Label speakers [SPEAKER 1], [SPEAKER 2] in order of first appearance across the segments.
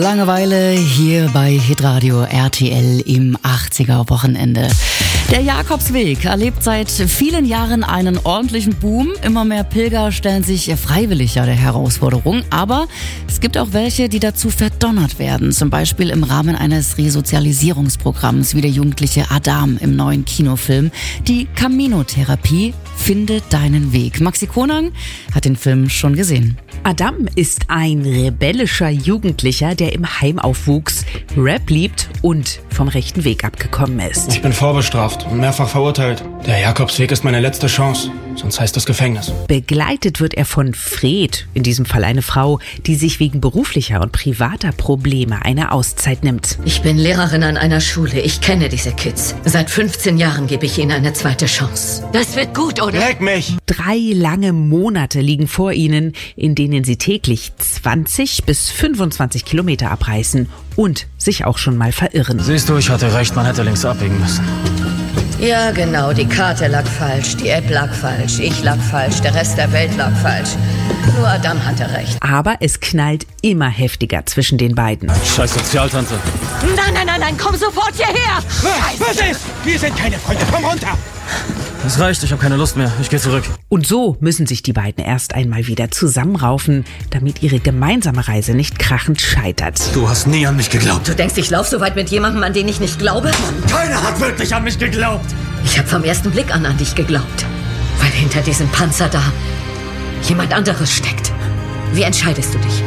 [SPEAKER 1] Langeweile hier bei Hitradio RTL im 80er-Wochenende. Der Jakobsweg erlebt seit vielen Jahren einen ordentlichen Boom. Immer mehr Pilger stellen sich freiwillig der Herausforderung. Aber es gibt auch welche, die dazu verdonnert werden. Zum Beispiel im Rahmen eines Resozialisierungsprogramms wie der jugendliche Adam im neuen Kinofilm. Die Camino-Therapie, finde deinen Weg. Maxi Konang hat den Film schon gesehen.
[SPEAKER 2] Adam ist ein rebellischer Jugendlicher, der im Heim aufwuchs, Rap liebt und vom rechten Weg abgekommen ist.
[SPEAKER 3] Ich bin vorbestraft und mehrfach verurteilt. Der Jakobsweg ist meine letzte Chance, sonst heißt das Gefängnis.
[SPEAKER 2] Begleitet wird er von Fred, in diesem Fall eine Frau, die sich wegen beruflicher und privater Probleme eine Auszeit nimmt.
[SPEAKER 4] Ich bin Lehrerin an einer Schule. Ich kenne diese Kids. Seit 15 Jahren gebe ich ihnen eine zweite Chance. Das wird gut, oder?
[SPEAKER 3] Leck mich!
[SPEAKER 2] 3 lange Monate liegen vor ihnen, in denen sie täglich 20 bis 25 Kilometer abreißen und sich auch schon mal verirren.
[SPEAKER 5] Siehst du, ich hatte recht, man hätte links abbiegen müssen.
[SPEAKER 4] Ja, genau. Die Karte lag falsch, die App lag falsch, ich lag falsch, der Rest der Welt lag falsch. Nur Adam hatte recht.
[SPEAKER 2] Aber es knallt immer heftiger zwischen den beiden.
[SPEAKER 5] Scheiß Sozialtante.
[SPEAKER 4] Nein, komm sofort hierher!
[SPEAKER 3] Was ist? Wir sind keine Freunde, komm runter!
[SPEAKER 5] Das reicht, ich habe keine Lust mehr. Ich gehe zurück.
[SPEAKER 2] Und so müssen sich die beiden erst einmal wieder zusammenraufen, damit ihre gemeinsame Reise nicht krachend scheitert.
[SPEAKER 5] Du hast nie an mich geglaubt.
[SPEAKER 4] Du denkst, ich laufe so weit mit jemandem, an den ich nicht glaube?
[SPEAKER 5] Keiner hat wirklich an mich geglaubt.
[SPEAKER 4] Ich habe vom ersten Blick an dich geglaubt. Weil hinter diesem Panzer da jemand anderes steckt. Wie entscheidest du dich?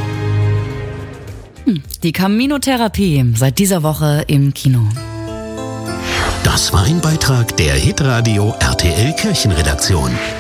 [SPEAKER 1] Die Camino-Therapie seit dieser Woche im Kino.
[SPEAKER 6] Das war ein Beitrag der Hitradio RTL Kirchenredaktion.